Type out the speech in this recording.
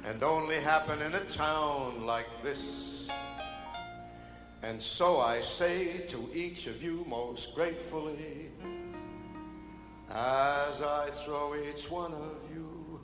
and only happen in a town like this. And so I say to each of you most gratefully, as I throw each one of you